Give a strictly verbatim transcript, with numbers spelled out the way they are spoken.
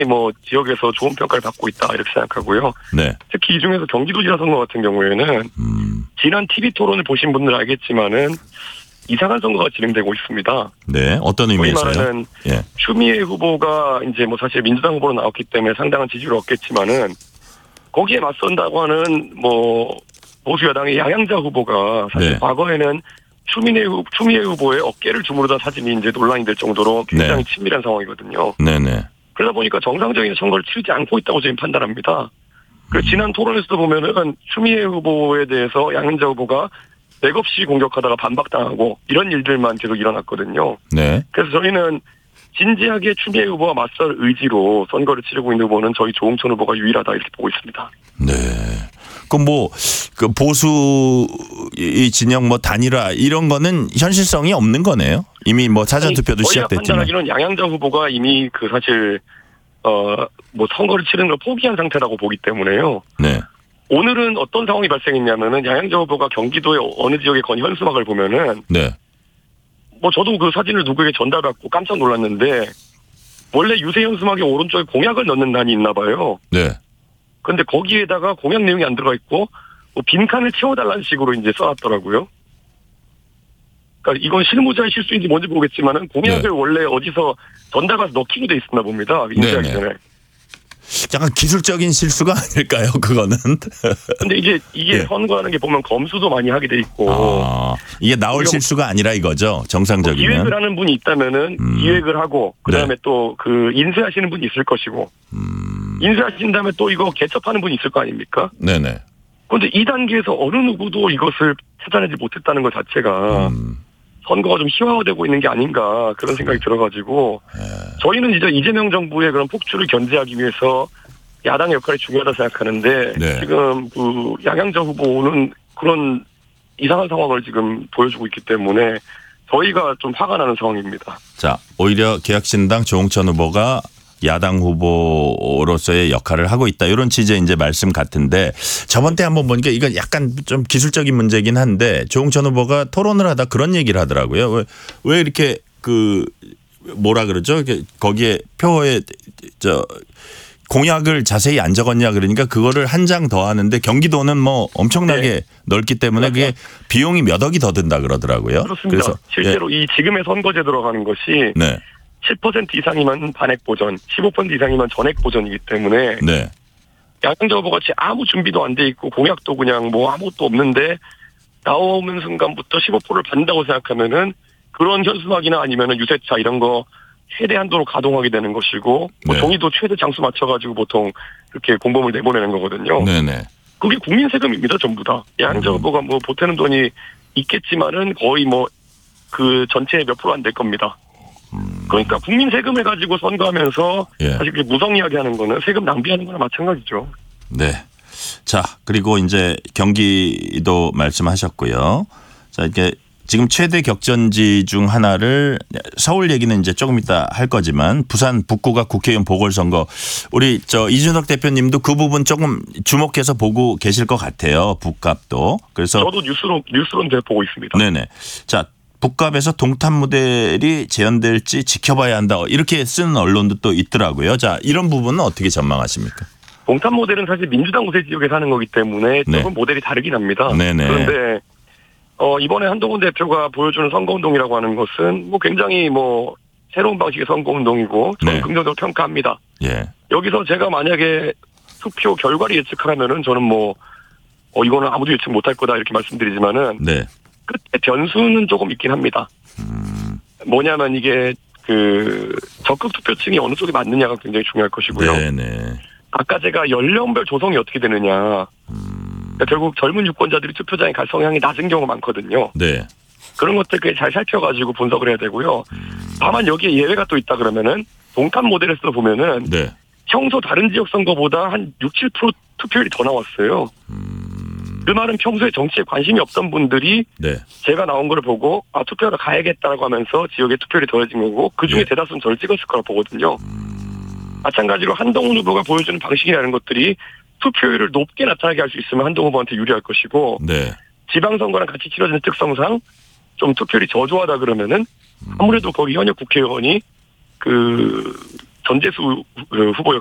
뭐 지역에서 좋은 평가를 받고 있다 이렇게 생각하고요. 네. 특히 이 중에서 경기도지사 선거 같은 경우에는 음. 지난 티비 토론을 보신 분들은 알겠지만은 이상한 선거가 진행되고 있습니다. 네, 어떤 의미에서요? 소위 말하는 예. 추미애 후보가 이제 뭐 사실 민주당 후보로 나왔기 때문에 상당한 지지를 얻겠지만은 거기에 맞선다고 하는 뭐 보수 여당의 양양자 후보가 사실 네. 과거에는 추미애, 후, 추미애 후보의 어깨를 주무르던 사진이 이제 논란이 될 정도로 굉장히 네. 친밀한 상황이거든요. 네네. 그러다 보니까 정상적인 선거를 치르지 않고 있다고 저희는 판단합니다. 그래서 지난 토론에서도 보면은 추미애 후보에 대해서 양현자 후보가 맥없이 공격하다가 반박당하고 이런 일들만 계속 일어났거든요. 네. 그래서 저희는 진지하게 추미애 후보와 맞설 의지로 선거를 치르고 있는 후보는 저희 조홍천 후보가 유일하다 이렇게 보고 있습니다. 네. 그럼 뭐 그 보수 이 진영 뭐 단일화 이런 거는 현실성이 없는 거네요. 이미 뭐 사전 투표도 시작됐지만. 저희가 판단하기로는 양양자 후보가 이미 그 사실 어 뭐 선거를 치르는 걸 포기한 상태라고 보기 때문에요. 네. 오늘은 어떤 상황이 발생했냐면은 양양자 후보가 경기도의 어느 지역에 건 현수막을 보면은 네. 뭐 저도 그 사진을 누구에게 전달받고 깜짝 놀랐는데 원래 유세 현수막의 오른쪽에 공약을 넣는 단이 있나 봐요. 네. 근데 거기에다가 공약 내용이 안 들어가 있고 뭐 빈칸을 채워달라는 식으로 이제 써놨더라고요. 그러니까 이건 실무자의 실수인지 뭔지 모르겠지만은 공약을 네. 원래 어디서 전달가서 넣기로 돼 있었나 봅니다. 인쇄하기 네, 네. 전에. 약간 기술적인 실수가 아닐까요? 그거는. 근데 이제 이게 네. 선거하는 게 보면 검수도 많이 하게 돼 있고. 아, 이게 나올 실수가 아니라 이거죠. 정상적이면. 뭐 기획을 하는 분이 있다면은 음. 기획을 하고 그다음에 네. 또 그 인쇄하시는 분이 있을 것이고. 음. 인쇄하신 다음에 또 이거 개첩하는 분이 있을 거 아닙니까? 네네. 그런데 이 단계에서 어느 누구도 이것을 찾아내지 못했다는 것 자체가 음. 선거가 좀 희화화되고 있는 게 아닌가 그런 생각이 들어가지고 네. 저희는 이제 이재명 정부의 그런 폭주를 견제하기 위해서 야당의 역할이 중요하다 생각하는데 네. 지금 그 양양자 후보는 그런 이상한 상황을 지금 보여주고 있기 때문에 저희가 좀 화가 나는 상황입니다. 자, 오히려 개혁신당 조홍천 후보가 야당 후보로서의 역할을 하고 있다. 이런 취지의 이제 말씀 같은데 저번 때 한번 보니까 이건 약간 좀 기술적인 문제긴 한데 조홍천 후보가 토론을 하다 그런 얘기를 하더라고요. 왜, 왜 이렇게 그 뭐라 그러죠? 거기에 표에 저 공약을 자세히 안 적었냐 그러니까 그거를 한 장 더 하는데 경기도는 뭐 엄청나게 네. 넓기 때문에 그게 비용이 몇 억이 더 든다 그러더라고요. 그렇습니다. 그래서 실제로 예. 이 지금의 선거제 들어가는 것이 네. 칠 퍼센트 이상이면 반액 보전, 십오 퍼센트 이상이면 전액 보전이기 때문에 네. 양양자 후보 같이 아무 준비도 안 돼 있고 공약도 그냥 뭐 아무것도 없는데 나오는 순간부터 십오 퍼센트를 받는다고 생각하면은 그런 현수막이나 아니면은 유세차 이런 거 최대 한도로 가동하게 되는 것이고 뭐 네. 종이도 최대 장수 맞춰가지고 보통 이렇게 공범을 내보내는 거거든요. 네네. 그게 국민 세금입니다, 전부 다. 양양자 음. 후보가 뭐 보태는 돈이 있겠지만은 거의 뭐 그 전체의 몇 프로 안 될 겁니다. 그러니까 국민 세금을 가지고 선거하면서 예. 사실 그게 무성 이야기하는 거는 세금 낭비하는 거나 마찬가지죠. 네. 자, 그리고 이제 경기도 말씀하셨고요. 자, 이게 지금 최대 격전지 중 하나를 서울 얘기는 이제 조금 이따 할 거지만 부산 북구가 국회의원 보궐선거 우리 저 이준석 대표님도 그 부분 조금 주목해서 보고 계실 것 같아요. 북갑도. 그래서 저도 뉴스로 뉴스로 보고 있습니다. 네네. 자. 북갑에서 동탄 모델이 재현될지 지켜봐야 한다. 이렇게 쓰는 언론도 또 있더라고요. 자, 이런 부분은 어떻게 전망하십니까? 동탄 모델은 사실 민주당 우세 지역에 사는 거기 때문에 조금 네. 모델이 다르긴 합니다. 네네. 그런데 어, 이번에 한동훈 대표가 보여주는 선거운동이라고 하는 것은 뭐 굉장히 뭐 새로운 방식의 선거운동이고 저는 네. 긍정적으로 평가합니다. 예. 여기서 제가 만약에 투표 결과를 예측하면은 저는 뭐 어, 이거는 아무도 예측 못할 거다 이렇게 말씀드리지만은 네. 끝에 변수는 조금 있긴 합니다. 음. 뭐냐면 이게 그 적극 투표층이 어느 쪽에 맞느냐가 굉장히 중요할 것이고요. 네네. 아까 제가 연령별 조성이 어떻게 되느냐. 음. 그러니까 결국 젊은 유권자들이 투표장에 갈 성향이 낮은 경우가 많거든요. 네. 그런 것들 잘 살펴가지고 분석을 해야 되고요. 음. 다만 여기에 예외가 또 있다 그러면은 동탄 모델에서 보면은 네. 평소 다른 지역 선거보다 한 육, 칠 퍼센트 투표율이 더 나왔어요. 음. 그 말은 평소에 정치에 관심이 없던 분들이 네. 제가 나온 걸 보고 아 투표하러 가야겠다라고 하면서 지역에 투표율이 더해진 거고 그중에 네. 대다수는 저를 찍었을 거라 보거든요. 음... 마찬가지로 한동훈 후보가 보여주는 방식이라는 것들이 투표율을 높게 나타나게 할 수 있으면 한동훈 후보한테 유리할 것이고 네. 지방선거랑 같이 치러지는 특성상 좀 투표율이 저조하다 그러면은 아무래도 거기 현역 국회의원이 그 전재수 후보